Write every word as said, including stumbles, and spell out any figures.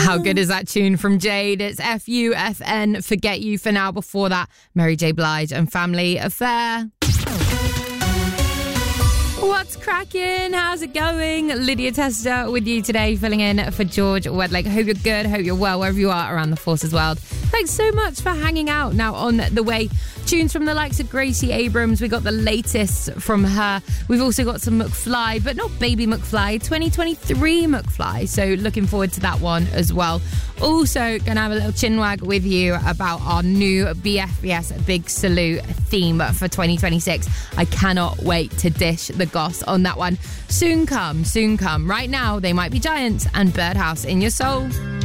How good is that tune from Jade? It's F U F N, Forget You for Now. Before that, Mary J. Blige and Family Affair. What's cracking? How's it going? Lydia Tester with you today, filling in for George Wedlake. Hope you're good. Hope you're well wherever you are around the Forces world. Thanks so much for hanging out. Now on the way, tunes from the likes of Gracie Abrams. We got the latest from her. We've also got some McFly, but not Baby McFly, twenty twenty-three McFly. So looking forward to that one as well. Also going to have a little chinwag with you about our new B F B S Big Salute theme for twenty twenty-six. I cannot wait to dish the goss on that one. Soon come, soon come. Right now, They Might Be Giants and Birdhouse in Your Soul.